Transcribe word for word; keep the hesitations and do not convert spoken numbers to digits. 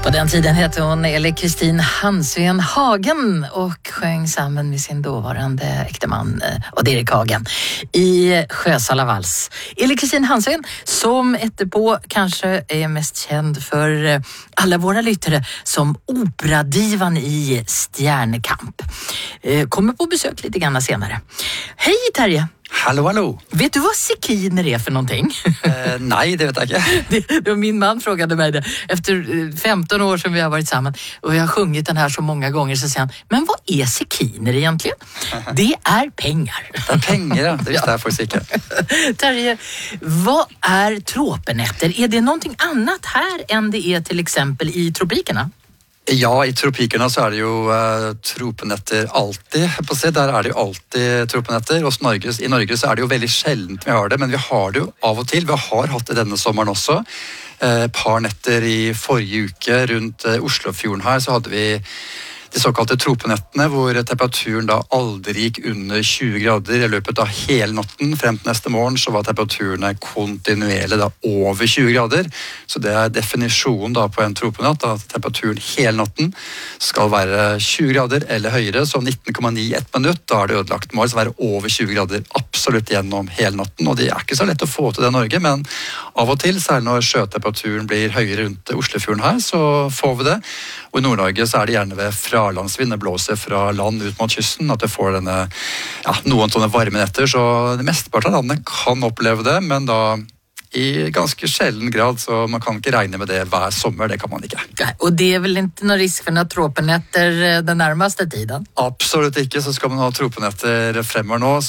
På den tiden hette hon Eli-Kristin Hansven Hagen och sjöng samman med sin dåvarande äkteman och Erik Hagen i Sjösala vals. Eli-Kristin Hansven som etterpå kanske är mest känd för alla våra lyttere som operadivan i Stjernekamp. Kommer på besök lite grann senare. Hej Terje! Hallå, hallå. Vet du vad sekiner är för någonting? Eh, nej, det vet jag inte. Det, det, min man frågade mig det. Efter femton år som vi har varit samman och jag har sjungit den här så många gånger så säger han, men vad är sekiner egentligen? Det är pengar. Det är pengar, ja. Det visste jag faktiskt inte. Terje, vad är tropenätter? Är det någonting annat här än det är till exempel i tropikerna? Ja, i tropikerna så är det ju uh, tropenetter alltid. På se, där är det ju alltid tropenetter. Och Norge, i Norge så är det ju väldigt sjeldent vi har det, men vi har det ju av och till. Vi har haft det denne sommeren också. Uh, par netter i forrige uke rundt uh, Oslofjorden her så hadde vi de såkalte tropenettene, hvor temperaturen da aldri gikk under tjue grader i løpet av hele natten. Frem til neste morgen så var temperaturene kontinuerlig da over tjue grader. Så det er definisjonen da på en tropenatt, at temperaturen hele natten skal være tjue grader eller høyere, så nitten komma ni i ett minutt, da er det ødelagt. Må altså være over tjue grader absolutt gjennom hele natten, og det er ikke så lett å få til det i Norge, men av og til, særlig når sjøtemperaturen blir høyere rundt Oslofjorden her, så får vi det. Og i Nord-Norge så er det gjerne ved fralandsvind, det blåser fra land ut mot kysten, at det får denne, ja, noen sånne varme netter, så det mesteparten av landet kan oppleve det, men da i ganske sjelden grad, så man kan ikke regne med det hver sommer, det kan man ikke. Og det er vel ikke noe risk for noen tropenetter den nærmeste tiden? Absolutt ikke, så skal man ha tropenetter fremover nå,